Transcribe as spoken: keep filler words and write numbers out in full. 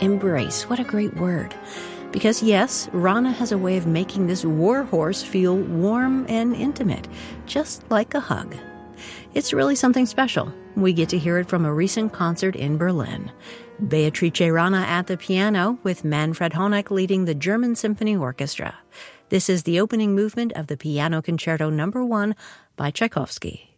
Embrace, what a great word. Because yes, Rana has a way of making this warhorse feel warm and intimate, just like a hug. It's really something special. We get to hear it from a recent concert in Berlin. Beatrice Rana at the piano, with Manfred Honeck leading the German Symphony Orchestra. This is the opening movement of the Piano Concerto Number One by Tchaikovsky.